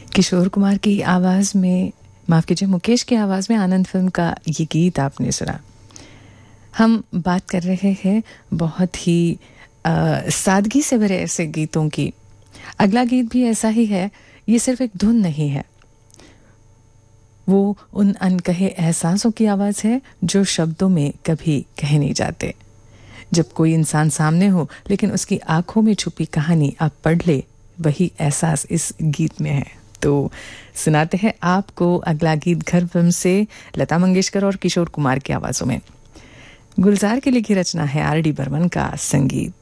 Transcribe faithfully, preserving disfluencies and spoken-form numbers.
किशोर कुमार की आवाज़ में, माफ़ कीजिए मुकेश की आवाज़ में आनंद फिल्म का ये गीत आपने सुना। हम बात कर रहे हैं बहुत ही आ, सादगी से भरे ऐसे गीतों की। अगला गीत भी ऐसा ही है। ये सिर्फ एक धुन नहीं है, वो उन अनकहे एहसासों की आवाज़ है जो शब्दों में कभी कहे नहीं जाते। जब कोई इंसान सामने हो लेकिन उसकी आंखों में छुपी कहानी आप पढ़ ले, वही एहसास इस गीत में है। तो सुनाते हैं आपको अगला गीत घर फिल्म से, लता मंगेशकर और किशोर कुमार की आवाज़ों में। गुलजार की लिखी रचना है, आर डी बर्मन का संगीत।